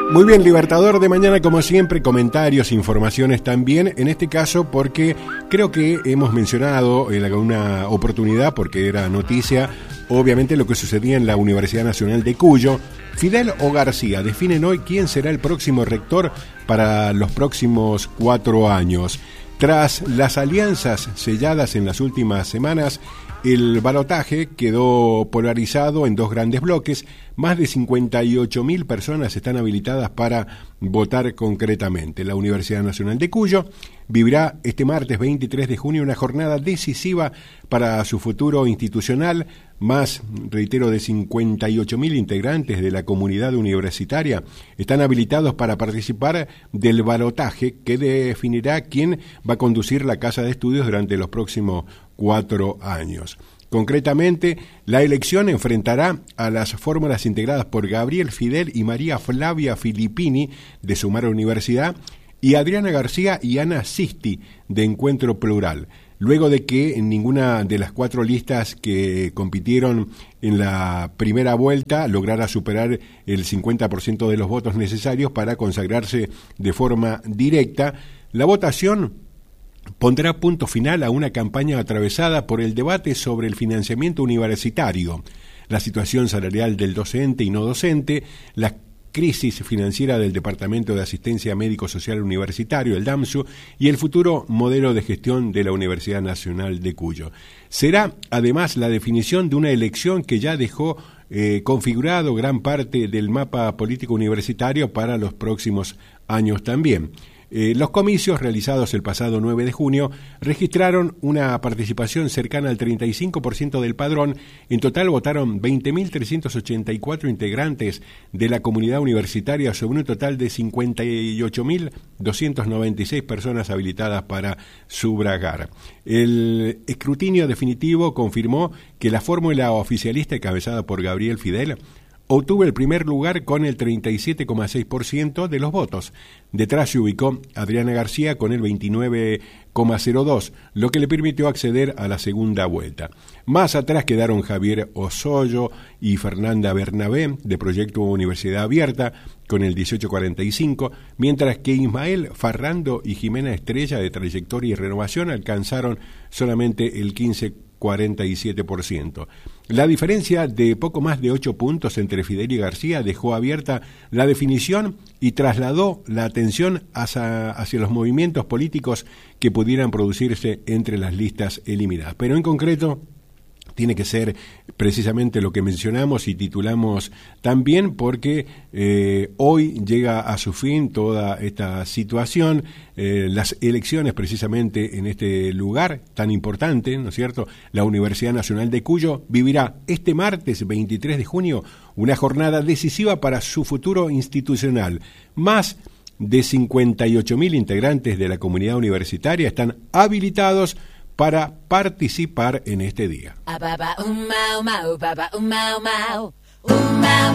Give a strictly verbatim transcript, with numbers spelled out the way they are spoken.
Muy bien, Libertador de mañana, como siempre, comentarios, informaciones también, en este caso porque creo que hemos mencionado en alguna oportunidad, porque era noticia, obviamente lo que sucedía en la Universidad Nacional de Cuyo. Fidel o García definen hoy quién será el próximo rector para los próximos cuatro años. Tras las alianzas selladas en las últimas semanas, el balotaje quedó polarizado en dos grandes bloques. Más de cincuenta y ocho mil personas están habilitadas para votar concretamente. La Universidad Nacional de Cuyo vivirá este martes veintitrés de junio una jornada decisiva para su futuro institucional. Más, reitero, de cincuenta y ocho mil integrantes de la comunidad universitaria están habilitados para participar del balotaje que definirá quién va a conducir la Casa de Estudios durante los próximos cuatro años. Concretamente, la elección enfrentará a las fórmulas integradas por Gabriel Fidel y María Flavia Filippini de Sumar Universidad y Adriana García y Ana Sisti de Encuentro Plural, luego de que ninguna de las cuatro listas que compitieron en la primera vuelta lograra superar el cincuenta por ciento de los votos necesarios para consagrarse de forma directa. La votación pondrá punto final a una campaña atravesada por el debate sobre el financiamiento universitario, la situación salarial del docente y no docente, la crisis financiera del Departamento de Asistencia Médico-Social Universitario, el DAMSU, y el futuro modelo de gestión de la Universidad Nacional de Cuyo. Será, además, la definición de una elección que ya dejó eh, configurado gran parte del mapa político universitario para los próximos años también. Eh, los comicios realizados el pasado nueve de junio registraron una participación cercana al treinta y cinco por ciento del padrón. En total votaron veinte mil trescientos ochenta y cuatro integrantes de la comunidad universitaria sobre un total de cincuenta y ocho mil doscientas noventa y seis personas habilitadas para sufragar. El escrutinio definitivo confirmó que la fórmula oficialista encabezada por Gabriel Fidel obtuvo el primer lugar con el treinta y siete coma seis por ciento de los votos. Detrás se ubicó Adriana García con el veintinueve coma cero dos por ciento, lo que le permitió acceder a la segunda vuelta. Más atrás quedaron Javier Osoyo y Fernanda Bernabé, de Proyecto Universidad Abierta, con el dieciocho coma cuarenta y cinco, mientras que Ismael Farrando y Jimena Estrella, de Trayectoria y Renovación, alcanzaron solamente el quince coma cuarenta y siete por ciento. La diferencia de poco más de ocho puntos entre Fidel y García dejó abierta la definición y trasladó la atención hacia, hacia los movimientos políticos que pudieran producirse entre las listas eliminadas. Pero en concreto tiene que ser precisamente lo que mencionamos y titulamos también, porque eh, hoy llega a su fin toda esta situación, eh, las elecciones precisamente en este lugar tan importante, ¿no es cierto? La Universidad Nacional de Cuyo vivirá este martes veintitrés de junio una jornada decisiva para su futuro institucional. Más de cincuenta y ocho mil integrantes de la comunidad universitaria están habilitados para participar en este día.